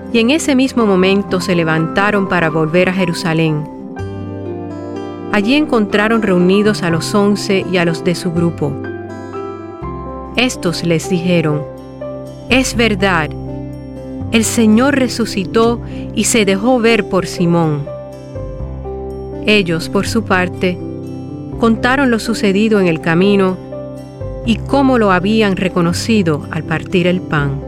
Y en ese mismo momento se levantaron para volver a Jerusalén. Allí encontraron reunidos a los 11 y a los de su grupo. Estos les dijeron: «Es verdad, el Señor resucitó y se dejó ver por Simón». Ellos, por su parte, contaron lo sucedido en el camino y cómo lo habían reconocido al partir el pan.